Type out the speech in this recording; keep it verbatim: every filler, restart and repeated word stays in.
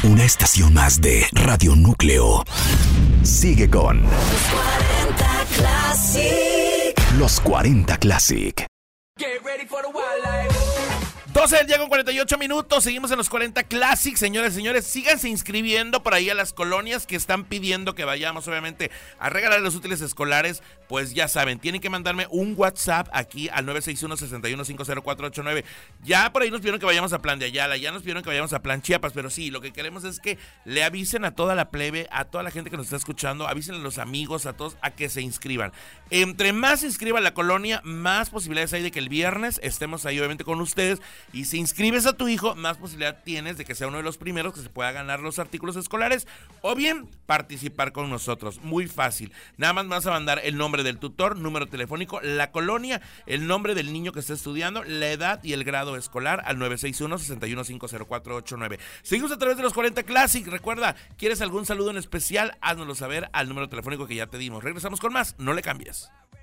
Una estación más de Radio Núcleo. Sigue con Los cuarenta Classic. Los cuarenta Classic. Get ready for the wildlife. doce del día con cuarenta y ocho minutos, seguimos en los cuarenta Classic, señores y señores, síganse inscribiendo por ahí a las colonias que están pidiendo que vayamos, obviamente, a regalar los útiles escolares. Pues ya saben, tienen que mandarme un WhatsApp aquí al nueve seis uno, seis uno cinco cero cuatro ocho nueve. Ya por ahí nos pidieron que vayamos a Plan de Ayala, ya nos pidieron que vayamos a Plan Chiapas, pero sí, lo que queremos es que le avisen a toda la plebe, a toda la gente que nos está escuchando, avisen a los amigos, a todos, a que se inscriban. Entre más se inscriba la colonia, más posibilidades hay de que el viernes estemos ahí, obviamente, con ustedes. Y si inscribes a tu hijo, más posibilidad tienes de que sea uno de los primeros que se pueda ganar los artículos escolares, o bien participar con nosotros. Muy fácil. Nada más me vas a mandar el nombre del tutor, número telefónico, la colonia, el nombre del niño que está estudiando, la edad y el grado escolar al nueve seis uno, seis uno cinco cero cuatro ocho nueve. Seguimos a través de los cuarenta Classic. Recuerda, ¿quieres algún saludo en especial? Háznoslo saber al número telefónico que ya te dimos. Regresamos con más. No le cambies.